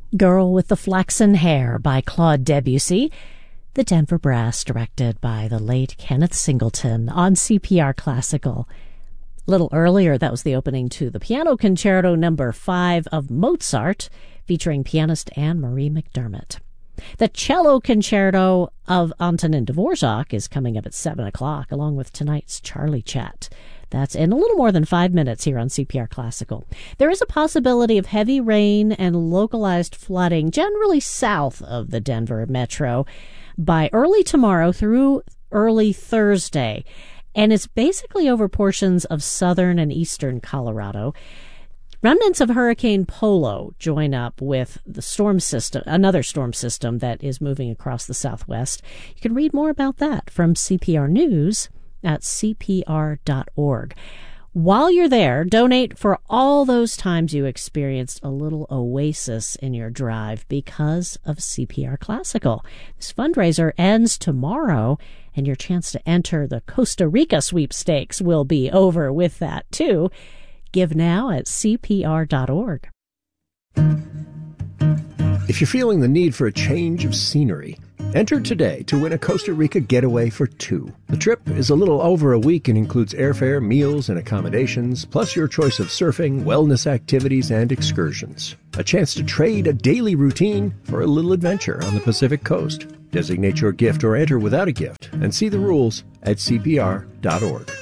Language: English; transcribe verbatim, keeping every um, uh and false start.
Girl with the Flaxen Hair by Claude Debussy. The Denver Brass, directed by the late Kenneth Singleton, on C P R Classical. A little earlier, that was the opening to the Piano Concerto number five of Mozart, featuring pianist Anne-Marie McDermott. The Cello Concerto of Antonin Dvorak is coming up at seven o'clock, along with tonight's Charlie Chat. That's in a little more than five minutes here on C P R Classical. There is a possibility of heavy rain and localized flooding, generally south of the Denver metro, by early tomorrow through early Thursday. And it's basically over portions of southern and eastern Colorado. Remnants of Hurricane Polo join up with the storm system, another storm system that is moving across the southwest. You can read more about that from C P R News at C P R dot org. While you're there, donate for all those times you experienced a little oasis in your drive because of C P R Classical. This fundraiser ends tomorrow, and your chance to enter the Costa Rica sweepstakes will be over with that, too. Give now at C P R dot org. If you're feeling the need for a change of scenery, enter today to win a Costa Rica getaway for two. The trip is a little over a week and includes airfare, meals, and accommodations, plus your choice of surfing, wellness activities, and excursions. A chance to trade a daily routine for a little adventure on the Pacific Coast. Designate your gift or enter without a gift and see the rules at C P R dot org.